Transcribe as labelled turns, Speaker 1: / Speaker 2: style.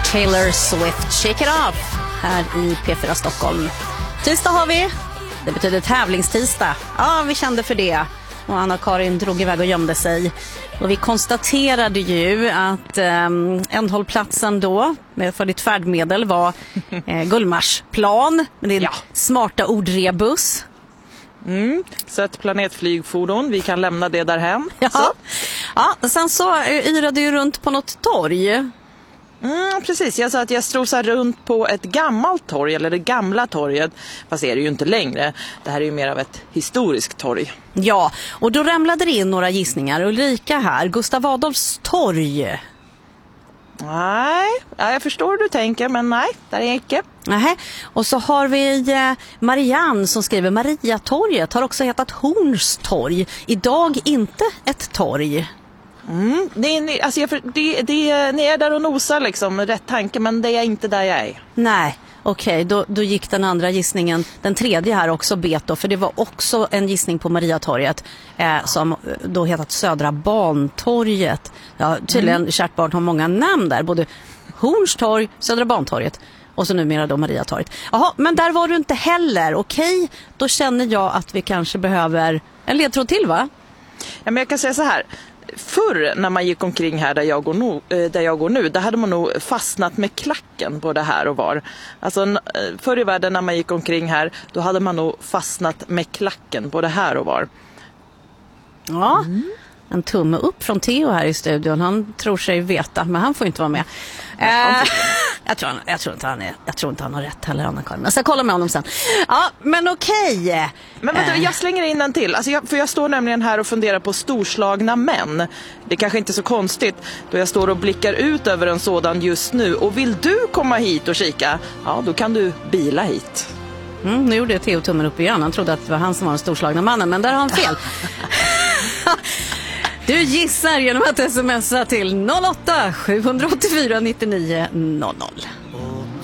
Speaker 1: Taylor Swift, Shake It Off här i P4 Stockholm. Tisdag har vi. Det betyder tävlingstisdag. Ja, vi kände för det. Och Anna-Karin drog iväg och gömde sig. Och vi konstaterade ju att ändhållplatsen då för ditt färdmedel var Gullmarsplan med din smarta ordrebus.
Speaker 2: Så ett planetflygfordon, vi kan lämna det därhem.
Speaker 1: Ja, sen så yrade du runt på något torg.
Speaker 2: Precis, jag sa att jag strosar runt på ett gammalt torg, eller det gamla torget. Fast det är det ju inte längre. Det här är ju mer av ett historiskt torg.
Speaker 1: Ja, och då ramlade det in några gissningar. Ulrika här, Gustav Adolfs torg.
Speaker 2: Nej, jag förstår hur du tänker, men nej, där är inte.
Speaker 1: Nähä. Och så har vi Marianne som skriver Mariatorget har också hetat Hornstorg. Idag inte ett torg.
Speaker 2: Ni är där och nosar liksom, rätt tanke, men det är inte där jag är.
Speaker 1: Nej, okej, då gick den andra gissningen, den tredje här också bet då, för det var också en gissning på Mariatorget som då hetat Södra Bantorget. Ja, tydligen kärt barn har många namn där, både Hornstorg, Södra Bantorget och så numera då Mariatorget. Jaha, men där var du inte heller, okej, då känner jag att vi kanske behöver en ledtråd till, va?
Speaker 2: Ja, men jag kan säga så här. Förr när man gick omkring här där jag går nu, där hade man nog fastnat med klacken både här och var. Alltså förr i världen när man gick omkring här, då hade man nog fastnat med klacken både här och var.
Speaker 1: Ja, en tumme upp från Theo här i studion. Han tror sig veta, men han får inte vara med. Jag tror inte han har rätt heller, Anna-Karin. Jag ska kolla med honom sen. Ja, men okej.
Speaker 2: Men vänta, jag slänger in en till. Alltså för jag står nämligen här och funderar på storslagna män. Det kanske inte är så konstigt då jag står och blickar ut över en sådan just nu. Och vill du komma hit och kika? Ja, då kan du bila hit.
Speaker 1: Nu gjorde Theo tummen upp igen. Han trodde att det var han som var den storslagna mannen, men där har han fel. Du gissar genom att smsa till 08 784 99 00.